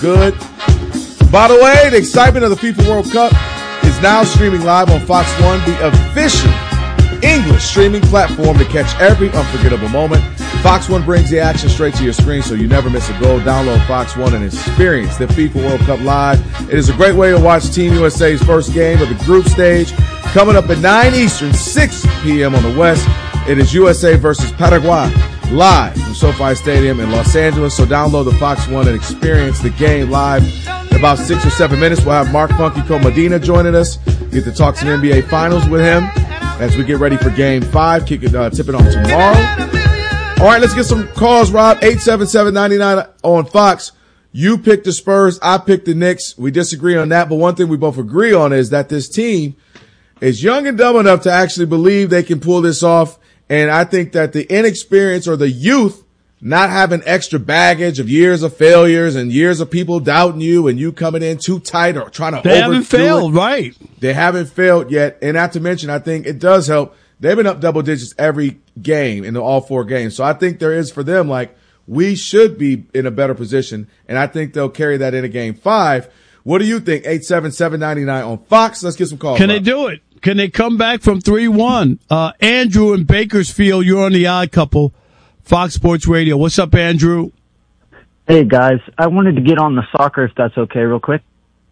Good. By the way, the excitement of the FIFA World Cup is now streaming live on Fox One, the official English streaming platform to catch every unforgettable moment. Fox One brings the action straight to your screen so you never miss a goal. Download Fox One and experience the FIFA World Cup live. It is a great way to watch Team USA's first game of the group stage. Coming up at 9 Eastern, 6 p.m. on the West, it is USA versus Paraguay live from SoFi Stadium in Los Angeles. So download the Fox One and experience the game live. In about 6 or 7 minutes, we'll have Mark Funky Co-Medina joining us. Get to talk some NBA Finals with him as we get ready for Game 5. Tip it off tomorrow. All right, let's get some calls, Rob. 877-99 on Fox. You picked the Spurs. I picked the Knicks. We disagree on that, but one thing we both agree on is that this team is young and dumb enough to actually believe they can pull this off. And I think that the inexperience or the youth not having extra baggage of years of failures and years of people doubting you and you coming in too tight or trying to They haven't failed, right? They haven't failed yet. And not to mention, I think it does help. They've been up double digits every game in all 4 games. So I think there is for them, like, we should be in a better position. And I think they'll carry that into Game 5. What do you think? 877-99 on Fox. Let's get some calls. Can they do it? Can they come back from 3-1? Andrew in Bakersfield, you're on the Odd Couple, Fox Sports Radio. What's up, Andrew? Hey, guys. I wanted to get on the soccer, if that's okay, real quick.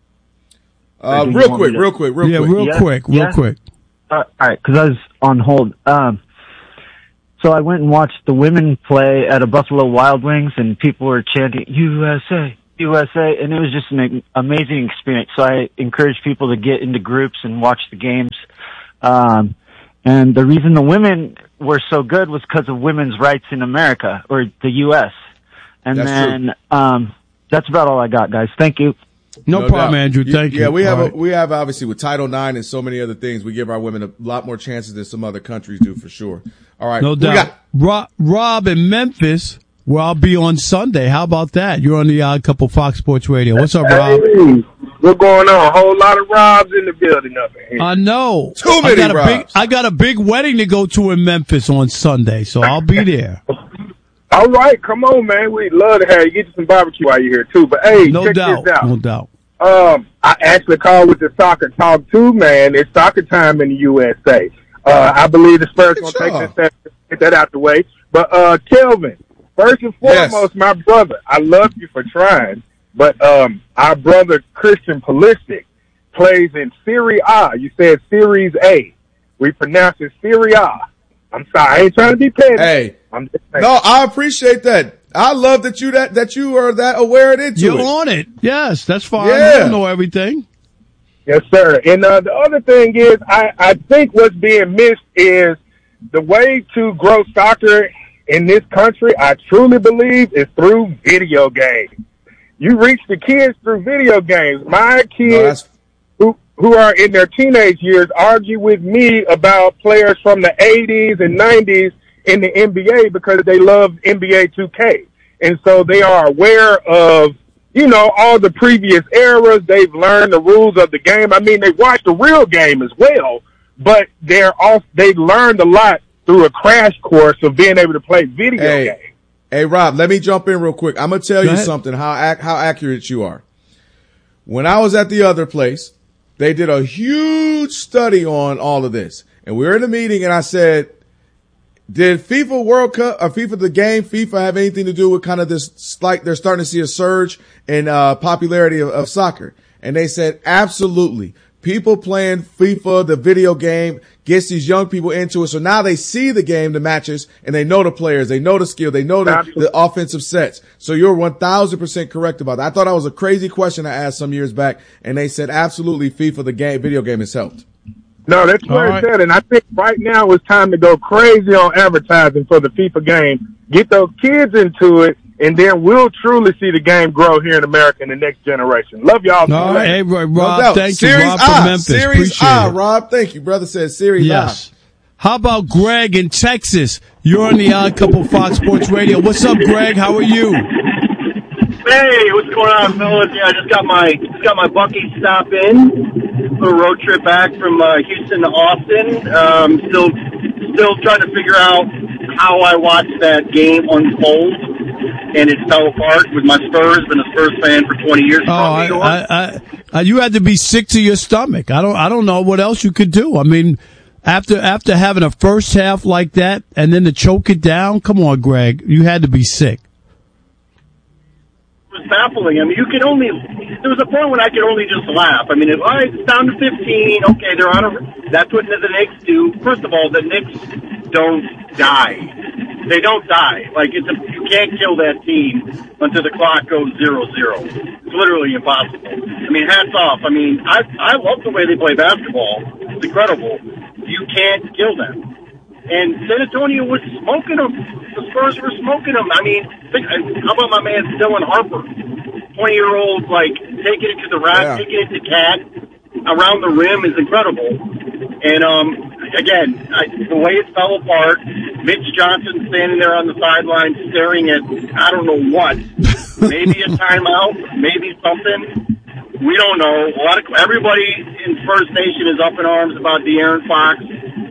Real quick. Real quick. All right, because I was on hold. So I went and watched the women play at a Buffalo Wild Wings, and people were chanting, USA, USA, and it was just an amazing experience. So I encourage people to get into groups and watch the games. And the reason the women were so good was because of women's rights in America, or the U.S. And that's about all I got, guys. Thank you. No problem, doubt. Andrew. Thank you. Yeah, we have obviously with Title IX and so many other things, we give our women a lot more chances than some other countries do for sure. All right. No doubt. Rob in Memphis, where I'll be on Sunday. How about that? You're on the Odd Couple Fox Sports Radio. What's up, Rob? Hey, what's going on? A whole lot of Robs in the building up in here. I know. Too many Robs. I got a big wedding to go to in Memphis on Sunday, so I'll be there. All right, come on, man. We'd love to have you. Get you some barbecue while you're here, too. But, hey, check this out. No doubt. I actually called with the soccer talk, too, man. It's soccer time in the USA. I believe the Spurs going to take this step, get that out the way. But, Kelvin, first and foremost, my brother, I love you for trying. But our brother, Christian Pulisic, plays in Serie A. You said Series A. We pronounce it Serie A. I'm sorry. I ain't trying to be petty. Hey. No, I appreciate that. I love that you are that aware and into You're on it. Yes, that's fine. Yeah. I don't know everything. Yes, sir. And the other thing is, I think what's being missed is the way to grow soccer in this country, I truly believe, is through video games. You reach the kids through video games. My kids who are in their teenage years argue with me about players from the 80s and 90s in the NBA because they love NBA 2K. And so they are aware of, all the previous eras. They've learned the rules of the game. I mean, they watch the real game as well, but they learned a lot through a crash course of being able to play video games. Hey, Rob, let me jump in real quick. I'm going to tell you something, how accurate you are. When I was at the other place, they did a huge study on all of this. And we were in a meeting, and I said, did FIFA World Cup or FIFA have anything to do with kind of this, like they're starting to see a surge in popularity of soccer? And they said, absolutely. People playing FIFA, the video game, gets these young people into it. So now they see the game, the matches, and they know the players, they know the skill, they know the offensive sets. So you're 1,000% correct about that. I thought that was a crazy question I asked some years back, and they said absolutely FIFA, video game has helped. No, that's what I said, and I think right now it's time to go crazy on advertising for the FIFA game. Get those kids into it, and then we'll truly see the game grow here in America in the next generation. Love y'all. No, hey, Rob, thank Series you. Rob from Memphis. Series A, Rob. Thank you. Brother says Series A. How about Greg in Texas? You're on the Odd Couple Fox Sports Radio. What's up, Greg? How are you? Hey, what's going on, fellas? Yeah, I just got my Bucky stop in. A road trip back from Houston to Austin. Still trying to figure out how I watched that game unfold. and it fell apart with my Spurs. Been a Spurs fan for 20 years. You had to be sick to your stomach. I don't know what else you could do. I mean, after having a first half like that and then to choke it down, come on, Greg, you had to be sick. It was baffling. I mean, there was a point when I could only just laugh. I mean, it's down to 15. Okay, that's what the Knicks do. First of all, the Knicks don't die. They don't die. Like, you can't kill that team until the clock goes 0-0. It's literally impossible. I mean, hats off. I mean, I love the way they play basketball. It's incredible. You can't kill them. And San Antonio was smoking them. The Spurs were smoking them. I mean, how about my man Dylan Harper? 20-year-old, like, taking it to the rack, taking it to Cat around the rim is incredible. And, again, the way it fell apart, Mitch Johnson standing there on the sideline staring at, I don't know what, maybe a timeout, maybe something. We don't know. Everybody in Spurs Nation is up in arms about De'Aaron Fox.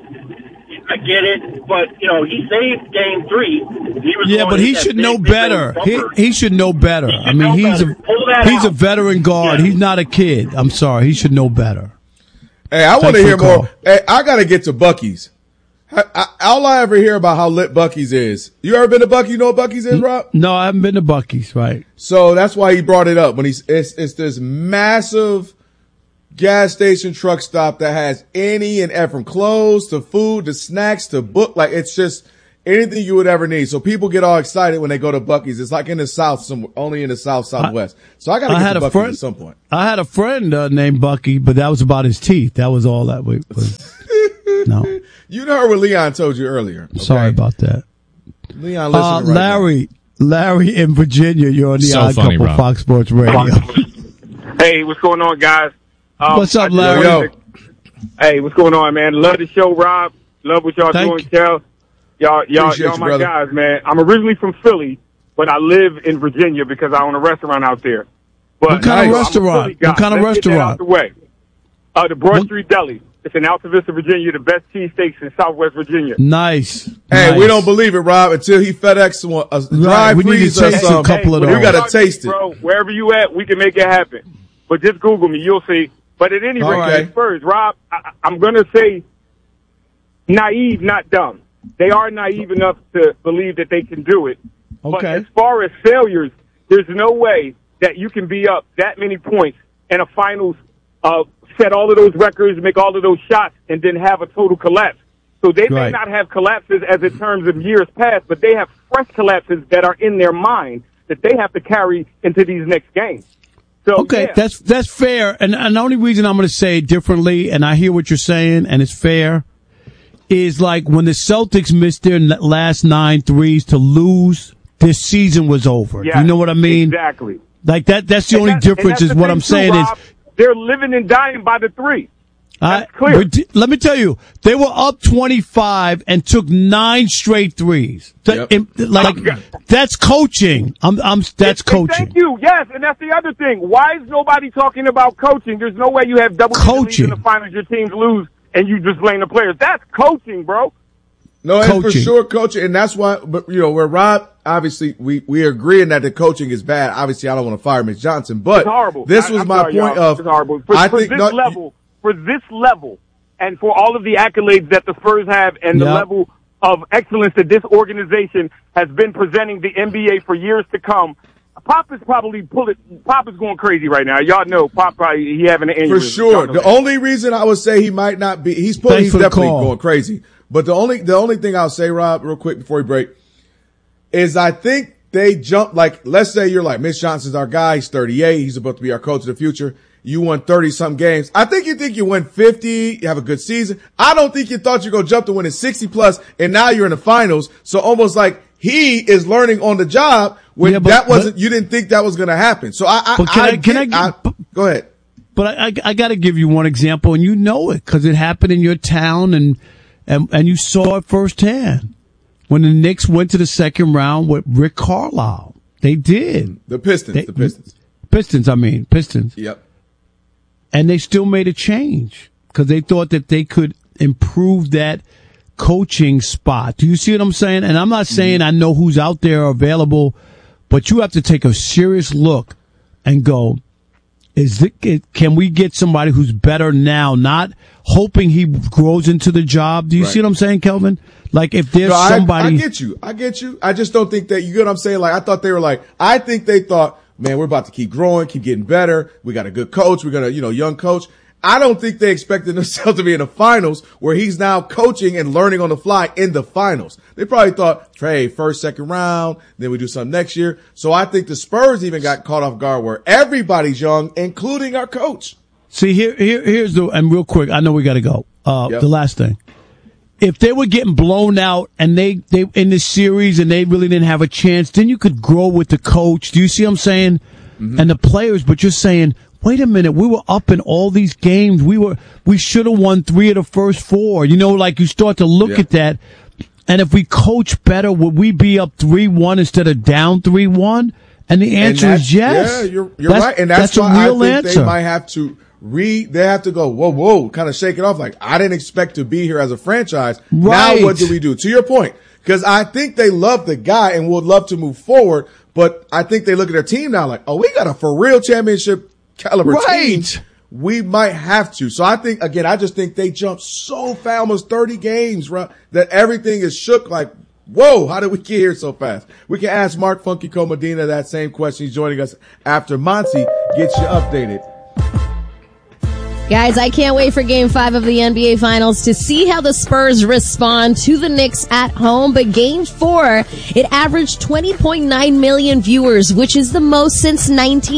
I get it, but, he saved Game 3. But he should know better. He should know better. I mean, he's a veteran guard. He's not a kid. I'm sorry. He should know better. Hey, I want to hear more. Hey, I got to get to Buc-ee's. All I ever hear about how lit Buc-ee's is. You ever been to Buc-ee's? You know what Buc-ee's is, Rob? No, I haven't been to Buc-ee's, right. So that's why he brought it up. When it's this massive gas station truck stop that has any and every, from clothes to food to snacks to book. Like, it's just anything you would ever need. So people get all excited when they go to Buc-ee's. It's like in the South, only in the Southwest. So I got to get to Buc-ee's at some point. I had a friend named Bucky, but that was about his teeth. That was all that was. No. You heard what Leon told you earlier. Okay? Sorry about that. Leon, listen right Larry in Virginia, you're on the Odd Couple, Rob. Fox Sports Radio. Hey, what's going on, guys? What's up, Larry? Yo. Hey, what's going on, man? Love the show, Rob. Love what y'all doing, Kel. Y'all my brother. Guys, man. I'm originally from Philly, but I live in Virginia because I own a restaurant out there. But what kind of restaurant? What kind of restaurant? Get that out the way. The Broad Street Deli. It's in Alta Vista, Virginia, the best cheesesteaks in Southwest Virginia. Nice. Hey, we don't believe it, Rob, until he FedEx a dry freeze or something. A couple of those. We got to taste it. Bro, wherever you at, we can make it happen. But just Google me. You'll see. But at any rate, Spurs, Rob, I'm going to say naive, not dumb. They are naive enough to believe that they can do it. Okay. But as far as failures, there's no way that you can be up that many points in a finals, set all of those records, make all of those shots, and then have a total collapse. So they may not have collapses as in terms of years past, but they have fresh collapses that are in their mind that they have to carry into these next games. So, that's fair. And the only reason I'm going to say it differently, and I hear what you're saying, and it's fair, is like when the Celtics missed their last 9 threes to lose, this season was over. Yes, you know what I mean? Exactly. Like that's the only difference is what I'm saying is they're living and dying by the three. That's clear. Let me tell you, they were up 25 and took 9 straight threes. Yep. That's coaching. That's coaching. Thank you. Yes, and that's the other thing. Why is nobody talking about coaching? There's no way you have double-digit leads in the finals, your teams lose, and you just blame the players. That's coaching, bro. No, and for sure coaching, and that's why, but where Rob, obviously, we agreeing that the coaching is bad. Obviously, I don't want to fire Mitch Johnson, but it's horrible. This was my point of, it's horrible. For this level, and for all of the accolades that the Spurs have and the level of excellence that this organization has been presenting the NBA for years to come, Pop is Pop is going crazy right now. Y'all know Pop he having an injury. For sure. The only reason I would say he might not be, he's definitely going crazy. But the only thing I'll say, Rob, real quick before we break, is I think they jump, like, let's say you're like, Mitch Johnson's our guy, he's 38, he's about to be our coach of the future. You won 30-some games. I think you win 50, you have a good season. I don't think you thought you were going to jump to winning 60-plus, and now you're in the finals. So almost like he is learning on the job when you didn't think that was going to happen. So go ahead. But I got to give you one example, and you know it because it happened in your town, and you saw it firsthand. When the Knicks went to the second round with Rick Carlisle, they did. The Pistons. Pistons. Yep. And they still made a change because they thought that they could improve that coaching spot. Do you see what I'm saying? And I'm not saying I know who's out there available, but you have to take a serious look and go, can we get somebody who's better now, not hoping he grows into the job? Do you see what I'm saying, Kelvin? Like, if there's somebody. I get you. I just don't think that, you get what I'm saying? Like, I think they thought, man, we're about to keep growing, keep getting better. We got a good coach. We got a, young coach. I don't think they expected themselves to be in the finals where he's now coaching and learning on the fly in the finals. They probably thought, hey, first, second round, then we do something next year. So I think the Spurs even got caught off guard where everybody's young, including our coach. See, here's and real quick, I know we got to go. The last thing. If they were getting blown out and they in this series and they really didn't have a chance, then you could grow with the coach. Do you see what I'm saying? Mm-hmm. And the players, but you're saying, wait a minute, we were up in all these games. We should have won 3 of the first 4. Like you start to look at that. And if we coach better, would we be up 3-1 instead of down 3-1? And the answer is yes. Yeah, you're right. And that's why I think they might have to they have to go, whoa, kind of shake it off. Like, I didn't expect to be here as a franchise. Right. Now what do we do? To your point, because I think they love the guy and would love to move forward. But I think they look at their team now like, oh, we got a for real championship caliber team. We might have to. So I think, again, I just think they jumped so fast, almost 30 games, right, that everything is shook like, whoa, how did we get here so fast? We can ask Mark Funky Co-Medina that same question. He's joining us after Monty gets you updated. Guys, I can't wait for Game 5 of the NBA Finals to see how the Spurs respond to the Knicks at home. But Game 4, it averaged 20.9 million viewers, which is the most since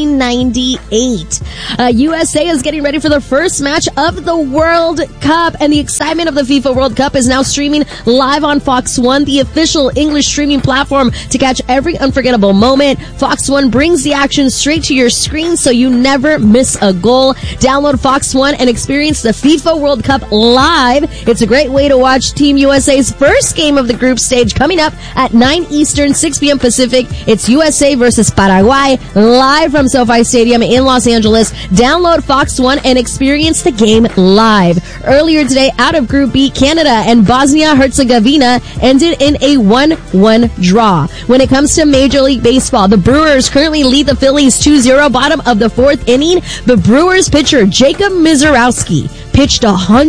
1998. USA is getting ready for the first match of the World Cup, and the excitement of the FIFA World Cup is now streaming live on Fox One, the official English streaming platform to catch every unforgettable moment. Fox One brings the action straight to your screen so you never miss a goal. Download Fox One and experience the FIFA World Cup live. It's a great way to watch Team USA's first game of the group stage coming up at 9 Eastern, 6 p.m. Pacific. It's USA versus Paraguay live from SoFi Stadium in Los Angeles. Download Fox One and experience the game live. Earlier today, out of Group B, Canada and Bosnia-Herzegovina ended in a 1-1 draw. When it comes to Major League Baseball, the Brewers currently lead the Phillies 2-0, bottom of the 4th inning. The Brewers pitcher Jacob Mizorowski pitched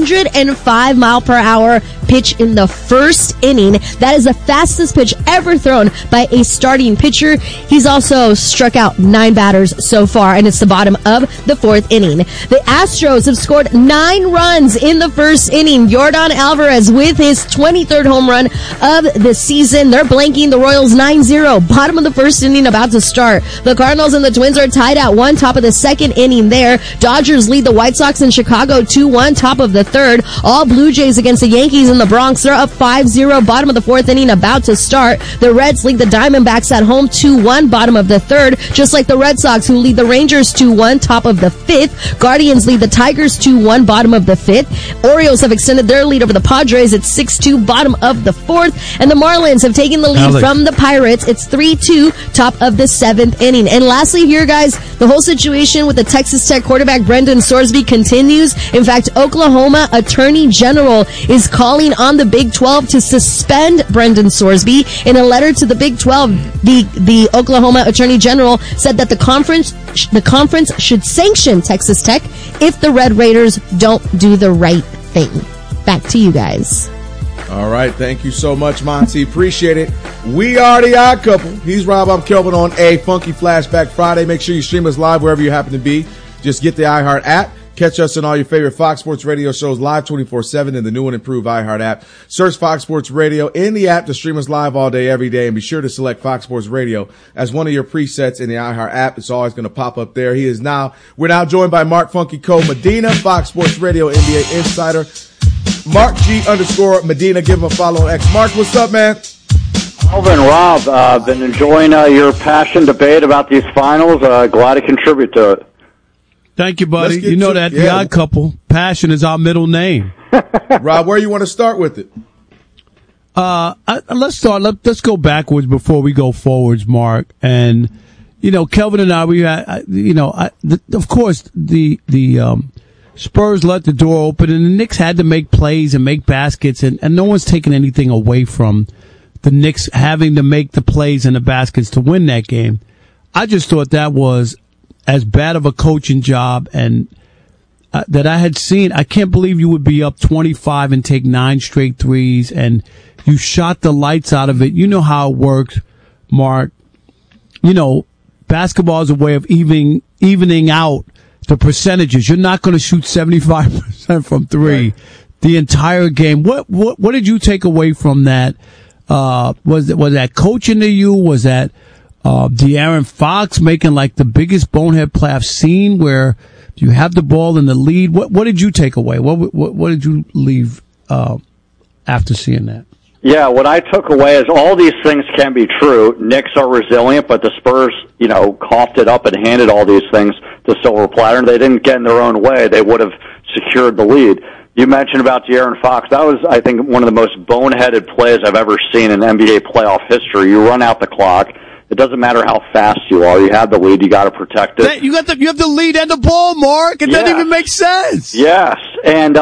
105 mile per hour pitch in the first inning. That is the fastest pitch ever thrown by a starting pitcher. He's also struck out 9 batters so far, and it's the bottom of the 4th inning. The Astros have scored 9 runs in the first inning. Yordan Alvarez with his 23rd home run of the season. They're blanking the Royals 9-0. Bottom of the first inning about to start. The Cardinals and the Twins are tied at 1, top of the 2nd inning there. Dodgers lead the White Sox in Chicago 2-1, top of the 3rd. All Blue Jays against the Yankees in the Bronx. They're up 5-0, bottom of the 4th inning about to start. The Reds lead the Diamondbacks at home 2-1, bottom of the 3rd. Just like the Red Sox, who lead the Rangers 2-1, top of the 5th. Guardians lead the Tigers 2-1, bottom of the 5th. Orioles have extended their lead over the Padres at 6-2, bottom of the 4th. And the Marlins have taken the lead from the Pirates. It's 3-2, top of the 7th inning. And lastly here, guys, the whole situation with the Texas Tech quarterback Brendan Sorsby continues. In fact, Oklahoma Attorney General is calling on the Big 12 to suspend Brendan Sorsby. In a letter to the Big 12, the Oklahoma Attorney General said that the conference should sanction Texas Tech if the Red Raiders don't do the right thing. Back to you guys. All right. Thank you so much, Monty. Appreciate it. We are the Odd Couple. He's Rob. I'm Kelvin on a Funky Flashback Friday. Make sure you stream us live wherever you happen to be. Just get the iHeart app. Catch us on all your favorite Fox Sports Radio shows live 24/7 in the new and improved iHeart app. Search Fox Sports Radio in the app to stream us live all day, every day. And be sure to select Fox Sports Radio as one of your presets in the iHeart app. It's always going to pop up there. We're now joined by Mark Funky Co-Medina, Fox Sports Radio NBA Insider. Mark G_Medina. Give him a follow on X. Mark, what's up, man? Kelvin, Rob, been enjoying your passion debate about these finals. Glad to contribute to it. Thank you, buddy. You know that the Odd Couple, passion is our middle name. Rob, where you want to start with it? Let's start. Let's go backwards before we go forwards, Mark. And Kelvin and I, we had, of course, the Spurs let the door open, and the Knicks had to make plays and make baskets, and no one's taking anything away from the Knicks having to make the plays and the baskets to win that game. I just thought that was as bad of a coaching job and that I had seen. I can't believe you would be up 25 and take 9 straight threes, and you shot the lights out of it. You know how it works, Mark. You know, basketball is a way of evening out the percentages. You're not going to shoot 75% from three the entire game. What did you take away from that? Was that coaching to you? Was that De'Aaron Fox making like the biggest bonehead play I've seen, where you have the ball in the lead? What did you take away? What did you leave after seeing that? Yeah, what I took away is all these things can be true. Knicks are resilient, but the Spurs, coughed it up and handed all these things to Silver Platter. They didn't get in their own way. They would have secured the lead. You mentioned about De'Aaron Fox. That was, I think, one of the most boneheaded plays I've ever seen in NBA playoff history. You run out the clock. It doesn't matter how fast you are. You have the lead. You got to protect it. You have the lead and the ball, Mark. It doesn't even make sense. Yes, and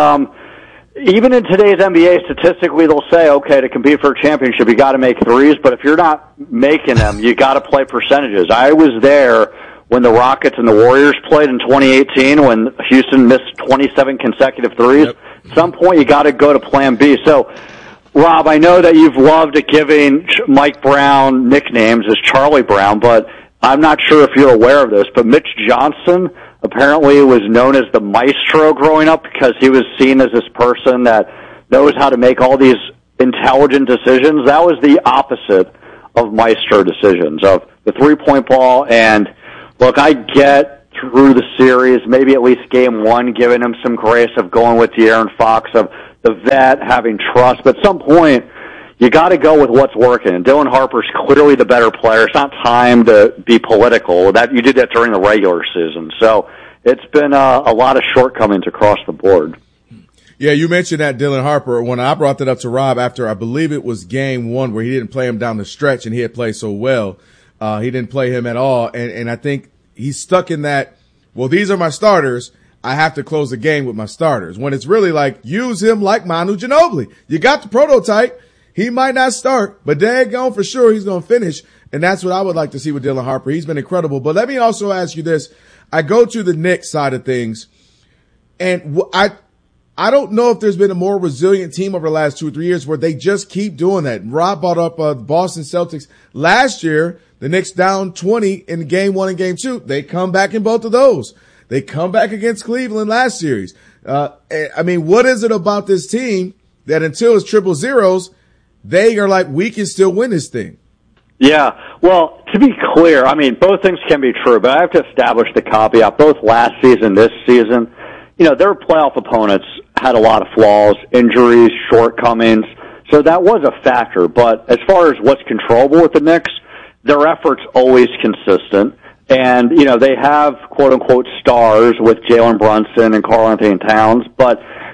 even in today's NBA, statistically, they'll say, okay, to compete for a championship, you got to make threes. But if you're not making them, you got to play percentages. I was there when the Rockets and the Warriors played in 2018, when Houston missed 27 consecutive threes. Yep. At some point, you got to go to Plan B. So, Rob, I know that you've loved giving Mike Brown nicknames as Charlie Brown, but I'm not sure if you're aware of this, but Mitch Johnson apparently was known as the maestro growing up because he was seen as this person that knows how to make all these intelligent decisions. That was the opposite of maestro decisions, of the three-point ball. And, look, I get through the series, maybe at least game one, giving him some grace of going with De'Aaron Fox, of the vet, having trust. But at some point, you got to go with what's working. And Dylan Harper's clearly the better player. It's not time to be political. That you did that during the regular season. So it's been a lot of shortcomings across the board. Yeah, you mentioned that, Dylan Harper. When I brought that up to Rob after, I believe it was game one, where he didn't play him down the stretch and he had played so well. He didn't play him at all. And I think he's stuck in that, well, these are my starters. I have to close the game with my starters. When it's really like, use him like Manu Ginobili. You got the prototype. He might not start, but daggone for sure he's going to finish. And that's what I would like to see with Dylan Harper. He's been incredible. But let me also ask you this. I go to the Knicks side of things, and I don't know if there's been a more resilient team over the last 2 or 3 years where they just keep doing that. Rob brought up Boston Celtics. Last year, the Knicks down 20 in game one and game two. They come back in both of those. They come back against Cleveland last series. I mean, what is it about this team that until it's triple zeros, they are like, we can still win this thing? Yeah, well, to be clear, I mean, both things can be true, but I have to establish the caveat. Both last season, this season, their playoff opponents had a lot of flaws, injuries, shortcomings, so that was a factor. But as far as what's controllable with the Knicks, their effort's always consistent. And, they have, quote-unquote, stars with Jalen Brunson and Karl-Anthony Towns, but,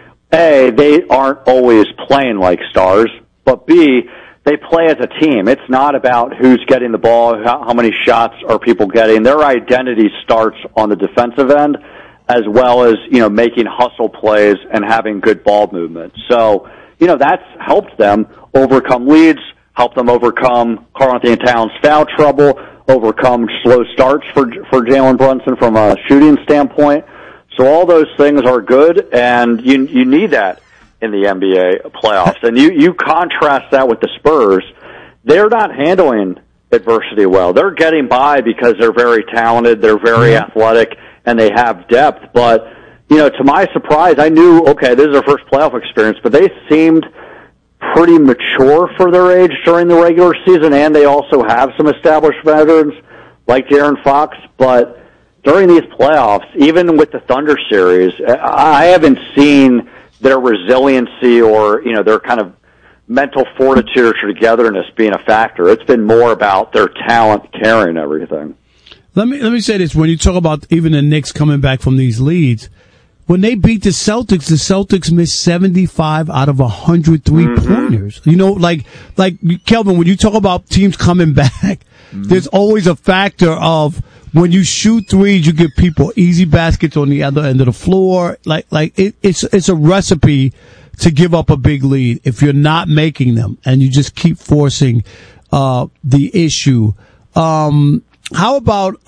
A, they aren't always playing like stars, but, B, they play as a team. It's not about who's getting the ball, how many shots are people getting. Their identity starts on the defensive end, as well as, making hustle plays and having good ball movement. So, that's helped them overcome leads, helped them overcome Karl-Anthony Towns' foul trouble, overcome slow starts for Jalen Brunson from a shooting standpoint. So all those things are good, and you need that in the NBA playoffs. And you contrast that with the Spurs. They're not handling adversity well. They're getting by because they're very talented, they're very athletic, and they have depth. But, to my surprise, I knew, okay, this is their first playoff experience, but they seemed pretty mature for their age during the regular season, and they also have some established veterans like De'Aaron Fox. But during these playoffs, even with the Thunder series, I haven't seen their resiliency or, their kind of mental fortitude or togetherness being a factor. It's been more about their talent carrying everything. Let me say this. When you talk about even the Knicks coming back from these leads, when they beat the Celtics missed 75 out of 100 three-pointers. Like Kelvin, when you talk about teams coming back, there's always a factor of when you shoot threes, you give people easy baskets on the other end of the floor. It's a recipe to give up a big lead if you're not making them and you just keep forcing the issue. How about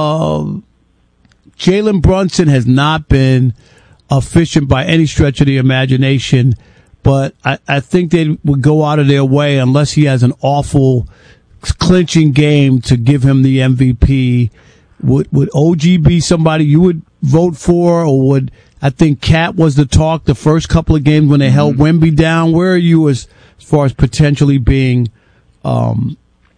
Jalen Brunson has not been efficient by any stretch of the imagination, but I think they would go out of their way unless he has an awful clinching game to give him the MVP. Would OG be somebody you would vote for, or would, I think Cat was the talk the first couple of games when they held Wemby down? Where are you as far as potentially being an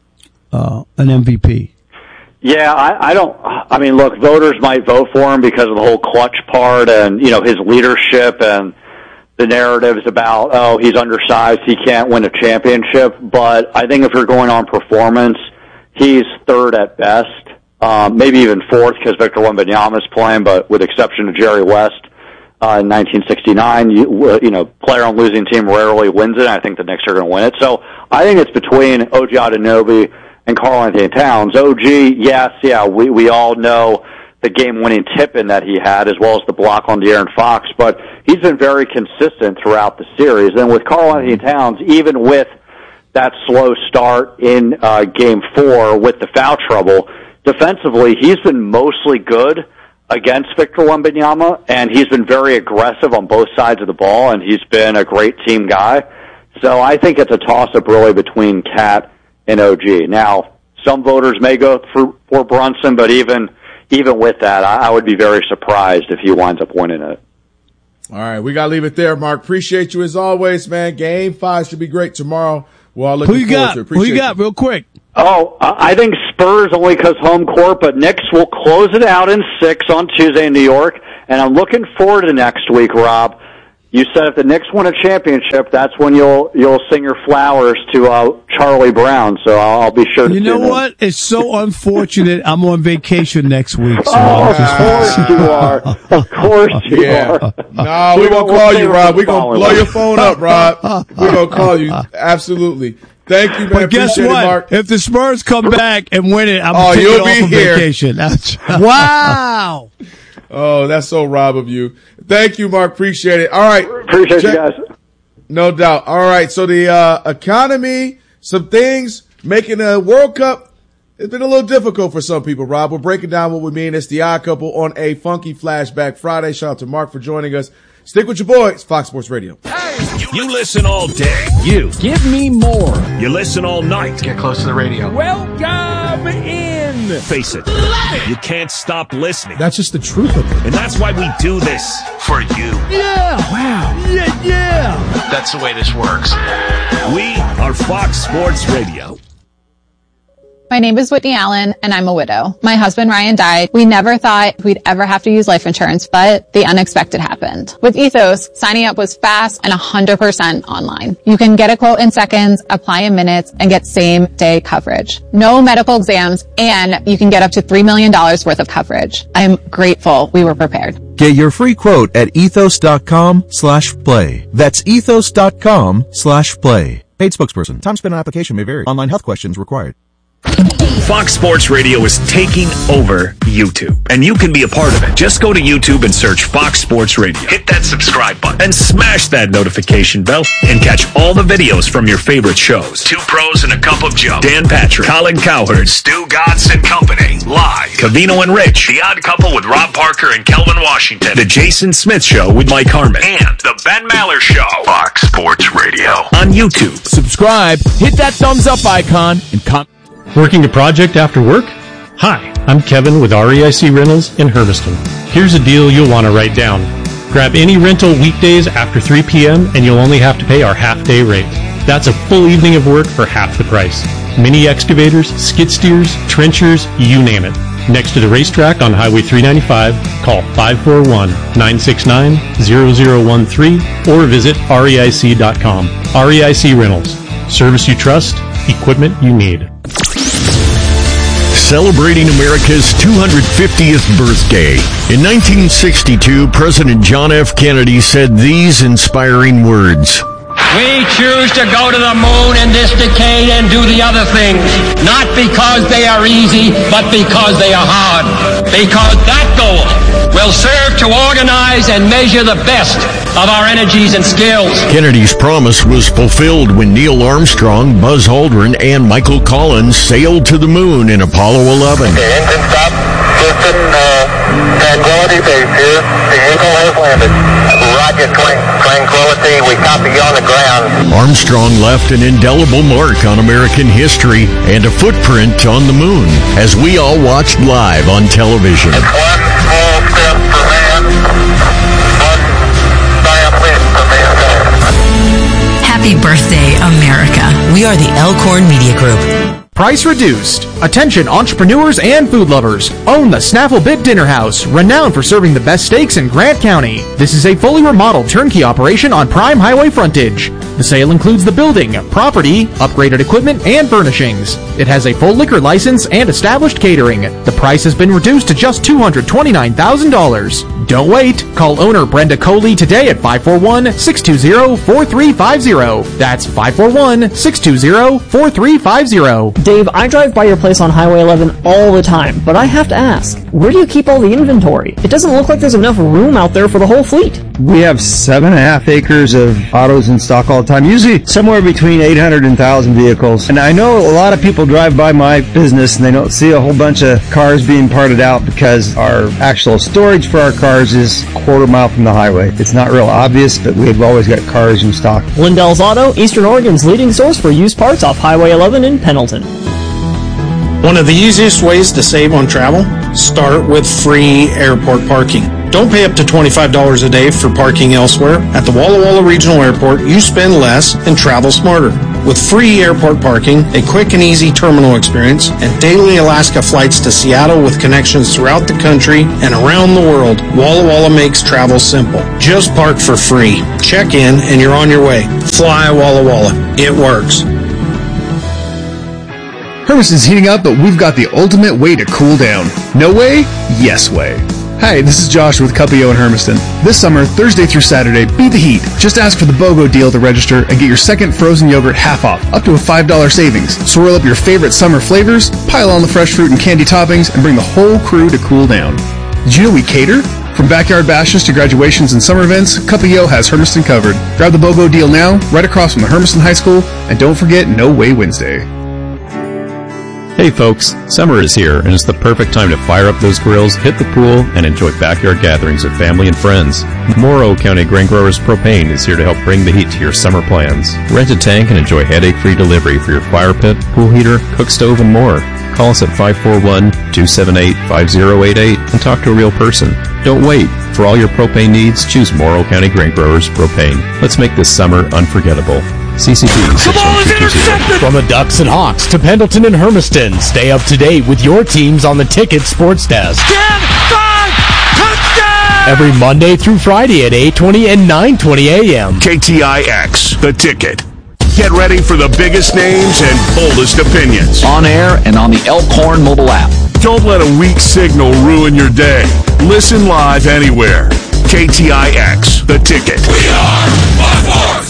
MVP? Yeah, I mean, look, voters might vote for him because of the whole clutch part and, you know, his leadership and the narratives about, oh, he's undersized, he can't win a championship. But I think if you're going on performance, he's third at best, maybe even fourth because Victor Wembanyama is playing, but with exception to Jerry West in 1969, you know, player on losing team rarely wins it. I think the Knicks are going to win it. So I think it's between OG Anunoby and Karl-Anthony Towns. OG, yes, yeah, we all know the game-winning tip-in that he had, as well as the block on De'Aaron Fox, but he's been very consistent throughout the series. And with Karl-Anthony Towns, even with that slow start in Game 4 with the foul trouble, defensively, he's been mostly good against Victor Wembanyama, and he's been very aggressive on both sides of the ball, and he's been a great team guy. So I think it's a toss-up really between Cat and OG. Now, some voters may go for Brunson, but even with that, I would be very surprised if he winds up winning it. All right, we got to leave it there, Mark. Appreciate you as always, man. Game 5 should be great tomorrow. We're all looking forward to it. Who you got, real quick? Oh, I think Spurs only because home court, but Knicks will close it out in 6 on Tuesday in New York, and I'm looking forward to next week, Rob. You said if the Knicks win a championship, that's when you'll sing your flowers to Charlie Brown. So I'll be sure to. You know what? It's so unfortunate. I'm on vacation next week. So of course you are. Of course you are. No, we're gonna call you, Rob. We're gonna blow your phone up, Rob. We're gonna call you. Absolutely. Thank you, man. But guess Appreciate what? It, Mark. If the Spurs come back and win it, I'm taking off on vacation. Wow. Oh, that's so Rob of you. Thank you, Mark. Appreciate it. All right. Appreciate you guys. No doubt. All right. So the economy, some things making a World Cup, it's been a little difficult for some people, Rob. We're breaking down what we mean. It's the Odd Couple on a funky Flashback Friday. Shout out to Mark for joining us. Stick with your boys, Fox Sports Radio. You listen all day. You. Give me more. You listen all night. Get close to the radio. Welcome in. Face it. You can't stop listening. That's just the truth of it. And that's why we do this. For you. Yeah. Wow. Yeah. That's the way this works. We are Fox Sports Radio. My name is Whitney Allen, and I'm a widow. My husband, Ryan, died. We never thought we'd ever have to use life insurance, but the unexpected happened. With Ethos, signing up was fast and 100% online. You can get a quote in seconds, apply in minutes, and get same-day coverage. No medical exams, and you can get up to $3 million worth of coverage. I'm grateful we were prepared. Get your free quote at ethos.com/play. That's ethos.com/play. Paid spokesperson. Time spent on application may vary. Online health questions required. Fox Sports Radio is taking over YouTube, and you can be a part of it. Just go to YouTube and search Fox Sports Radio. Hit that subscribe button and smash that notification bell and catch all the videos from your favorite shows. Two Pros and a Cup of Joe, Dan Patrick, Colin Cowherd, Stu Gatz and Company, live. Covino and Rich, The Odd Couple with Rob Parker and Kelvin Washington, The Jason Smith Show with Mike Harmon, and The Ben Maller Show. Fox Sports Radio on YouTube. Subscribe, hit that thumbs up icon, and comment. Working a project after work? Hi, I'm Kevin with REIC Rentals in Hermiston. Here's a deal you'll want to write down. Grab any rental weekdays after 3 p.m. and you'll only have to pay our half-day rate. That's a full evening of work for half the price. Mini excavators, skid steers, trenchers, you name it. Next to the racetrack on Highway 395, call 541-969-0013 or visit reic.com. REIC Rentals. Service you trust, equipment you need. Celebrating America's 250th birthday. In 1962, President John F. Kennedy said these inspiring words. We choose to go to the moon in this decade and do the other things, not because they are easy, but because they are hard. Because that goal will serve to organize organize and measure the best of our energies and skills. Kennedy's promise was fulfilled when Neil Armstrong, Buzz Aldrin, and Michael Collins sailed to the moon in Apollo 11. Okay, engine stop. Houston, Tranquility Base here. The Eagle has landed. Roger, Tranquility. We copy you on the ground. Armstrong left an indelible mark on American history and a footprint on the moon, as we all watched live on television. One small step for man, one giant leap for mankind. Happy birthday, America. We are the Elkhorn Media Group. Price reduced. Attention entrepreneurs and food lovers. Own the Snaffle Bit Dinner House, renowned for serving the best steaks in Grant County. This is a fully remodeled turnkey operation on prime highway frontage. The sale includes the building, property, upgraded equipment, and furnishings. It has a full liquor license and established catering. The price has been reduced to just $229,000. Don't wait. Call owner Brenda Coley today at 541-620-4350. That's 541-620-4350. Dave, I drive by your place on Highway 11 all the time, but I have to ask, where do you keep all the inventory? It doesn't look like there's enough room out there for the whole fleet. We have 7.5 acres of autos in stock all the time, usually somewhere between 800 and 1,000 vehicles. And I know a lot of people drive by my business and they don't see a whole bunch of cars being parted out because our actual storage for our cars is a quarter mile from the highway. It's not real obvious, but we've always got cars in stock. Lindell's Auto, Eastern Oregon's leading source for used parts off Highway 11 in Pendleton. One of the easiest ways to save on travel? Start with free airport parking. Don't pay up to $25 a day for parking elsewhere. At the Walla Walla Regional Airport, you spend less and travel smarter. With free airport parking, a quick and easy terminal experience, and daily Alaska flights to Seattle with connections throughout the country and around the world, Walla Walla makes travel simple. Just park for free. Check in and you're on your way. Fly Walla Walla. It works. Hermiston's heating up, but we've got the ultimate way to cool down. No way? Yes way. Hi, this is Josh with Cuppio in Hermiston. This summer, Thursday through Saturday, beat the heat. Just ask for the BOGO deal to register and get your second frozen yogurt half off, up to a $5 savings. Swirl up your favorite summer flavors, pile on the fresh fruit and candy toppings, and bring the whole crew to cool down. Did you know we cater? From backyard bashes to graduations and summer events, Cuppio has Hermiston covered. Grab the BOGO deal now, right across from the Hermiston High School, and don't forget No Way Wednesday. Hey folks, summer is here and it's the perfect time to fire up those grills, hit the pool, and enjoy backyard gatherings with family and friends. Morrow County Grain Growers Propane is here to help bring the heat to your summer plans. Rent a tank and enjoy headache-free delivery for your fire pit, pool heater, cook stove, and more. Call us at 541-278-5088 and talk to a real person. Don't wait. For all your propane needs, choose Morrow County Grain Growers Propane. Let's make this summer unforgettable. CCP 61220. From the Ducks and Hawks to Pendleton and Hermiston, stay up to date with your teams on the Ticket Sports Desk. 10-5 touchdown! Every Monday through Friday at 8:20 and 9:20 a.m. KTIX, The Ticket. Get ready for the biggest names and boldest opinions. On air and on the Elkhorn mobile app. Don't let a weak signal ruin your day. Listen live anywhere. KTIX, The Ticket. We are one force.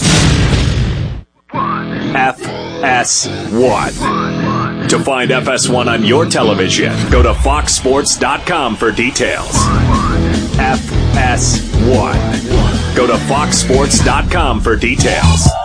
FS1. To find FS1 on your television, go to foxsports.com for details. FS1. Go to foxsports.com for details.